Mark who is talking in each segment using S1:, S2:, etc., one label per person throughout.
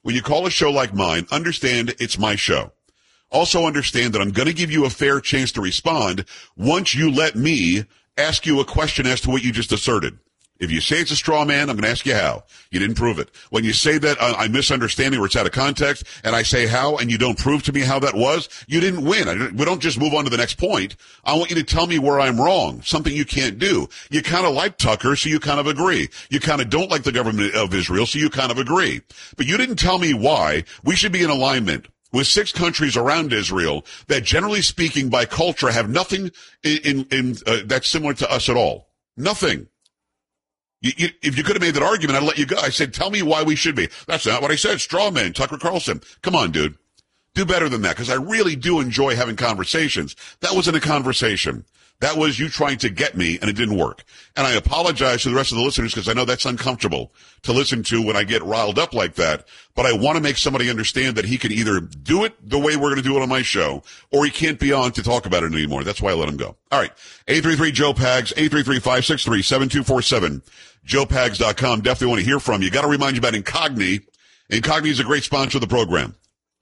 S1: When you call a show like mine, understand it's my show. Also understand that I'm going to give you a fair chance to respond once you let me ask you a question as to what you just asserted. If you say it's a straw man, I'm going to ask you how. You didn't prove it. When you say that I'm misunderstanding or it's out of context, and I say how, and you don't prove to me how that was, you didn't win. We don't just move on to the next point. I want you to tell me where I'm wrong, something you can't do. You kind of like Tucker, so you kind of agree. You kind of don't like the government of Israel, so you kind of agree. But you didn't tell me why we should be in alignment with 6 countries around Israel that, generally speaking, by culture, have nothing that's similar to us at all. Nothing. If you could have made that argument, I'd let you go. I said, tell me why we should be. That's not what I said. Straw man, Tucker Carlson. Come on, dude. Do better than that, because I really do enjoy having conversations. That wasn't a conversation. That was you trying to get me, and it didn't work. And I apologize to the rest of the listeners, because I know that's uncomfortable to listen to when I get riled up like that. But I want to make somebody understand that he can either do it the way we're going to do it on my show, or he can't be on to talk about it anymore. That's why I let him go. All right. 833-JOE-PAGS, 833-563-7247. JoePags.com. Definitely want to hear from you. Got to remind you about Incogni. Incogni is a great sponsor of the program.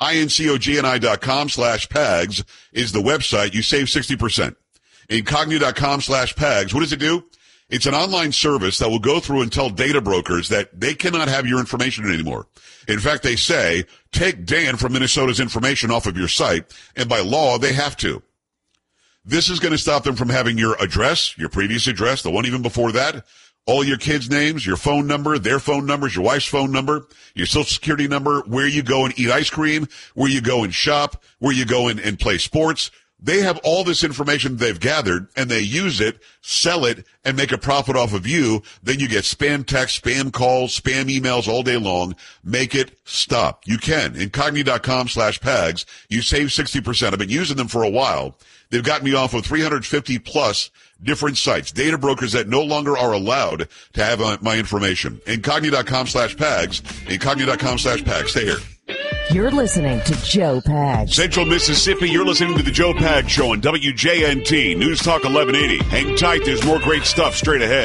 S1: INCOGNI.com/PAGS is the website. You save 60%. Incogni.com/PAGS. What does it do? It's an online service that will go through and tell data brokers that they cannot have your information anymore. In fact, they say, take Dan from Minnesota's information off of your site, and by law, they have to. This is going to stop them from having your address, your previous address, the one even before that, all your kids' names, your phone number, their phone numbers, your wife's phone number, your social security number, where you go and eat ice cream, where you go and shop, where you go and play sports. They have all this information they've gathered, and they use it, sell it, and make a profit off of you. Then you get spam texts, spam calls, spam emails all day long. Make it stop. You can. Incogni.com/PAGS. You save 60%. I've been using them for a while. They've gotten me off of 350 plus different sites, data brokers that no longer are allowed to have my information. Incogni.com/PAGS. Incogni.com/PAGS. Stay here.
S2: You're listening to Joe Pags.
S1: Central Mississippi, you're listening to the Joe Pags Show on WJNT, News Talk 1180. Hang tight, there's more great stuff straight ahead.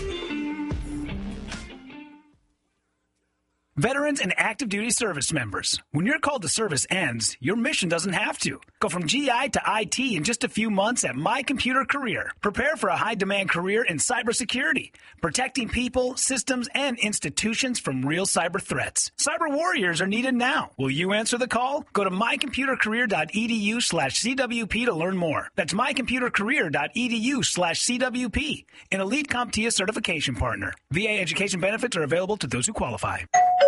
S3: Veterans and active duty service members, when your call to service ends, your mission doesn't have to. Go from GI to IT in just a few months at My Computer Career. Prepare for a high-demand career in cybersecurity, protecting people, systems, and institutions from real cyber threats. Cyber warriors are needed now. Will you answer the call? Go to mycomputercareer.edu/CWP to learn more. That's mycomputercareer.edu/CWP, an elite CompTIA certification partner. VA education benefits are available to those who qualify.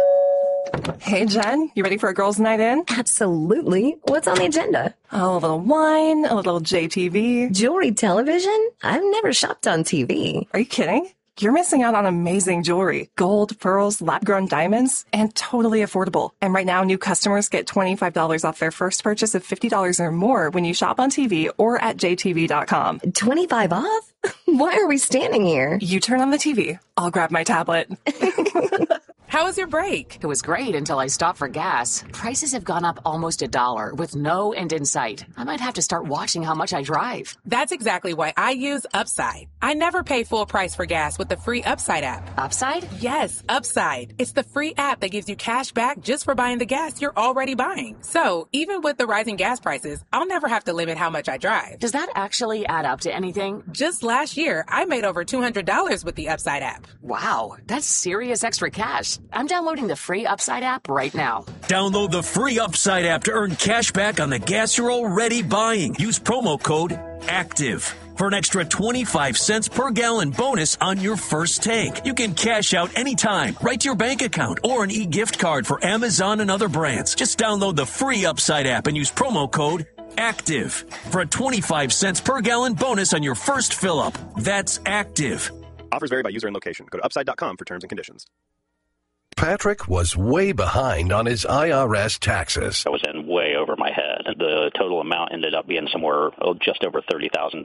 S4: Hey, Jen, you ready for a girls' night in?
S2: Absolutely. What's on the agenda?
S4: Oh, a little wine, a little JTV.
S2: Jewelry television? I've never shopped on TV.
S4: Are you kidding? You're missing out on amazing jewelry. Gold, pearls, lab-grown diamonds, and totally affordable. And right now, new customers get $25 off their first purchase of $50 or more when you shop on TV or at jtv.com.
S2: 25 off? Why are we standing here?
S4: You turn on the TV. I'll grab my tablet.
S5: How was your break? It was great until I stopped for gas. Prices have gone up almost $1 with no end in sight. I might have to start watching how much I drive.
S6: That's exactly why I use Upside. I never pay full price for gas with the free Upside app.
S5: Upside?
S6: Yes, Upside. It's the free app that gives you cash back just for buying the gas you're already buying. So even with the rising gas prices, I'll never have to limit how much I drive.
S5: Does that actually add up to anything?
S6: Just last year, I made over $200 with the Upside app.
S5: Wow, that's serious extra cash. I'm downloading the free Upside app right now.
S7: Download the free Upside app to earn cash back on the gas you're already buying. Use promo code ACTIVE for an extra 25 cents per gallon bonus on your first tank. You can cash out anytime, right to your bank account, or an e-gift card for Amazon and other brands. Just download the free Upside app and use promo code ACTIVE for a 25 cents per gallon bonus on your first fill-up. That's ACTIVE.
S8: Offers vary by user and location. Go to upside.com for terms and conditions.
S9: Patrick was way behind on his IRS taxes.
S10: I was in way over my head. The total amount ended up being somewhere just over $30,000.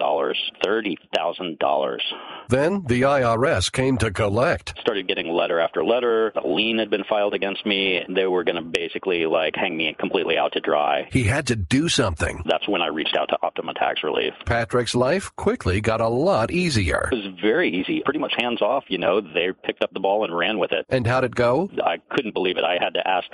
S10: $30,000.
S9: Then the IRS came to collect.
S10: Started getting letter after letter. A lien had been filed against me. They were going to basically hang me completely out to dry.
S9: He had to do something.
S10: That's when I reached out to Optima Tax Relief.
S9: Patrick's life quickly got a lot easier.
S10: It was very easy, pretty much hands off. They picked up the ball and ran with it.
S9: And how'd it go?
S10: I couldn't believe it. I had to ask